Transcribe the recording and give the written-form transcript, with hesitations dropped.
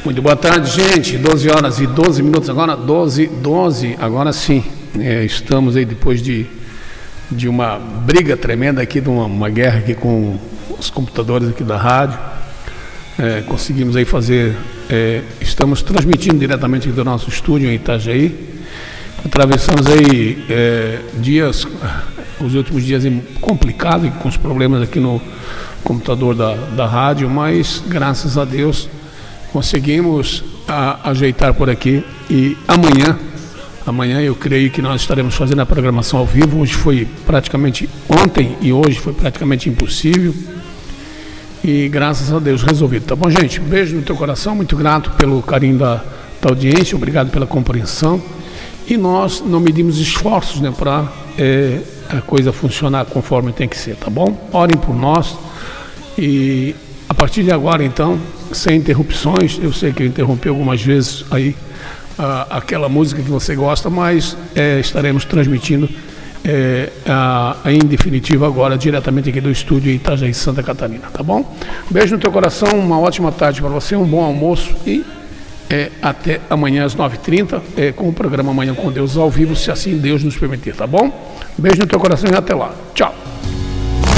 Muito boa tarde, gente. 12 horas e 12 minutos agora, 12, agora sim. Estamos aí depois de uma briga tremenda aqui, de uma guerra aqui com os computadores aqui da rádio. Conseguimos aí fazer, estamos transmitindo diretamente aqui do nosso estúdio em Itajaí. Atravessamos aí os últimos dias complicados, com os problemas aqui no computador da rádio, mas graças a Deus conseguimos ajeitar por aqui. E amanhã eu creio que nós estaremos fazendo a programação ao vivo. Ontem e hoje foi praticamente impossível, e graças a Deus resolvido, tá bom, gente? Beijo no teu coração, muito grato pelo carinho da audiência, obrigado pela compreensão, e nós não medimos esforços, né, para a coisa funcionar conforme tem que ser, tá bom? Orem por nós, e a partir de agora, então, sem interrupções. Eu sei que eu interrompi algumas vezes aí aquela música que você gosta, mas estaremos transmitindo em definitivo agora, diretamente aqui do estúdio em Itajaí, Santa Catarina, tá bom? Beijo no teu coração, uma ótima tarde para você, um bom almoço e até amanhã às 9h30, com o programa Amanhã com Deus ao vivo, se assim Deus nos permitir, tá bom? Beijo no teu coração e até lá. Tchau.